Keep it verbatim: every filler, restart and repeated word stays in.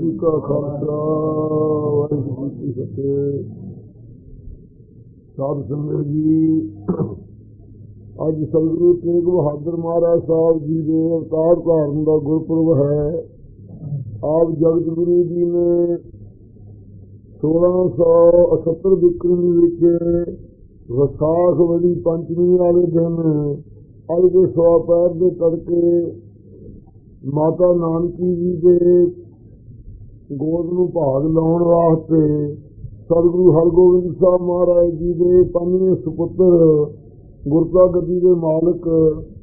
जी का खालसा वाहिगुरू जी की फतेह। साध संगत जी, अज सतगुरु तेग बहादुर महाराज साहब जी के अवतार धारण का गुरपुरब है। आप जगत गुरु जी ने सोलह सौ अठहत्तर बिक्रमी विच विसाख वड़ी पंचमी वाले दिन अज के सवा पैर के तड़के माता नानकी जी के गोद नूं भाग लाउण वास्ते सतगुरु हरगोबिंद साहब महाराज जी के पंजवें सुपुत्र गुरता गद्दी के मालिक